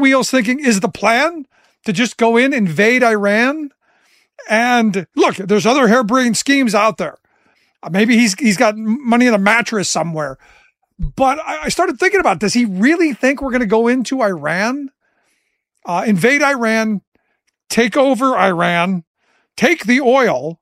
wheels thinking, is the plan to just go in, invade Iran? And look, there's other harebrained schemes out there. Maybe he's got money in a mattress somewhere. But I started thinking about, does he really think we're going to go into Iran, invade Iran, take over Iran, take the oil,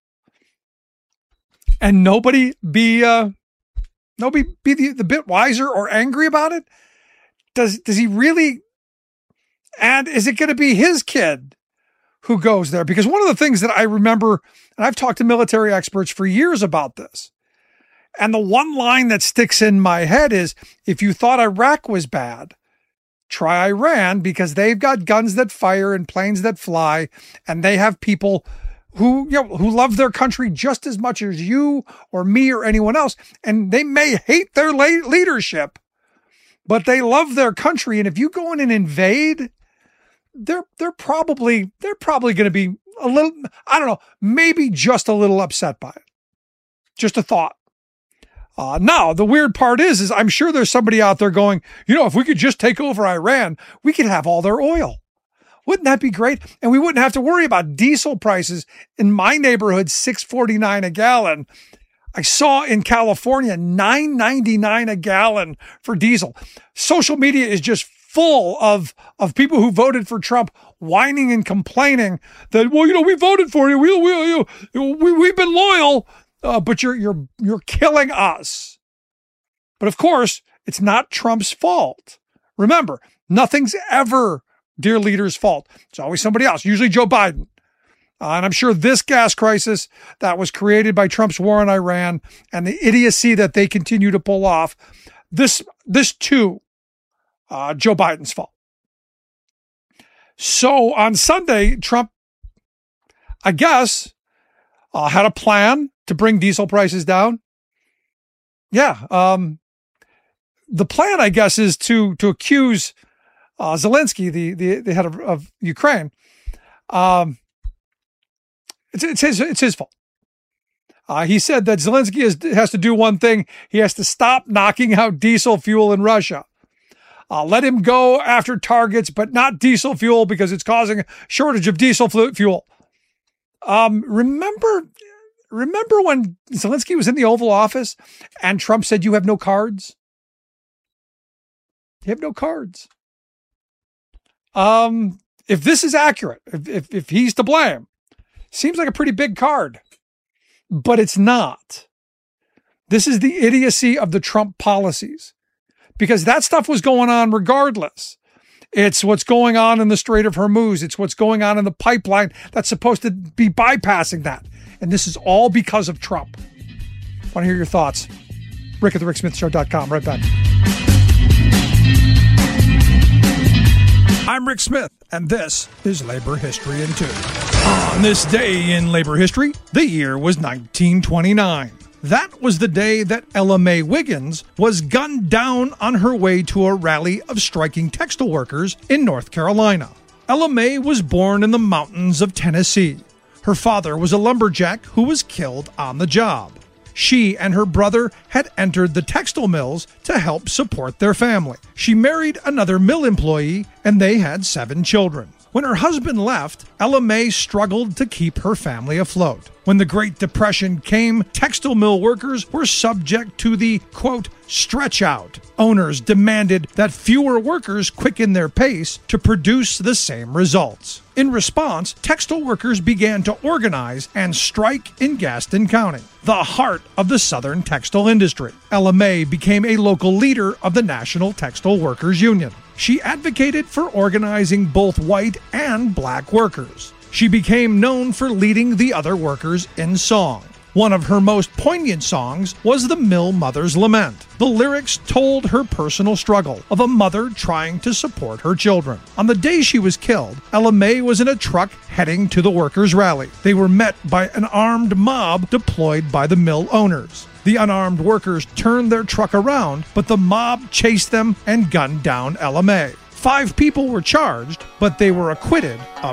and nobody be the bit wiser or angry about it? Does he really? And is it going to be his kid who goes there? Because one of the things that I remember, and I've talked to military experts for years about this, and the one line that sticks in my head is, if you thought Iraq was bad, try Iran, because they've got guns that fire and planes that fly, and they have people who love their country just as much as you or me or anyone else. And they may hate their leadership, but they love their country. And if you go in and invade, they're probably going to be a little, I don't know, maybe just a little upset by it. Just a thought. Now, the weird part is I'm sure there's somebody out there going, if we could just take over Iran, we could have all their oil. Wouldn't that be great? And we wouldn't have to worry about diesel prices. In my neighborhood, $6.49 a gallon. I saw in California, $9.99 a gallon for diesel. Social media is just full of people who voted for Trump whining and complaining that, we voted for you. We've been loyal. But you're killing us. But of course, it's not Trump's fault. Remember, nothing's ever dear leader's fault. It's always somebody else, usually Joe Biden. And I'm sure this gas crisis that was created by Trump's war on Iran and the idiocy that they continue to pull off, this too, Joe Biden's fault. So on Sunday, Trump, I guess, had a plan to bring diesel prices down. Yeah. The plan, I guess, is to accuse Zelensky, the head of Ukraine. It's his fault. He said that Zelensky has to do one thing. He has to stop knocking out diesel fuel in Russia. Let him go after targets, but not diesel fuel, because it's causing a shortage of diesel fuel. Remember when Zelensky was in the Oval Office and Trump said, you have no cards? You have no cards. If this is accurate, if he's to blame, seems like a pretty big card, but it's not. This is the idiocy of the Trump policies, because that stuff was going on regardless. It's what's going on in the Strait of Hormuz. It's what's going on in the pipeline that's supposed to be bypassing that. And this is all because of Trump. Want to hear your thoughts? Rick at thericksmithshow.com. Right back. I'm Rick Smith, and this is Labor History in 2. On this day in labor history, the year was 1929. That was the day that Ella Mae Wiggins was gunned down on her way to a rally of striking textile workers in North Carolina. Ella Mae was born in the mountains of Tennessee. Her father was a lumberjack who was killed on the job. She and her brother had entered the textile mills to help support their family. She married another mill employee, and they had 7 children. When her husband left, Ella Mae struggled to keep her family afloat. When the Great Depression came, textile mill workers were subject to the, quote, stretch out. Owners demanded that fewer workers quicken their pace to produce the same results. In response, textile workers began to organize and strike in Gaston County, the heart of the Southern textile industry. Ella Mae became a local leader of the National Textile Workers Union. She advocated for organizing both white and black workers. She became known for leading the other workers in song. One of her most poignant songs was the Mill Mother's Lament. The lyrics told her personal struggle of a mother trying to support her children. On the day she was killed, Ella Mae was in a truck heading to the workers' rally. They were met by an armed mob deployed by the mill owners. The unarmed workers turned their truck around, but the mob chased them and gunned down Ella Mae. 5 people were charged, but they were acquitted of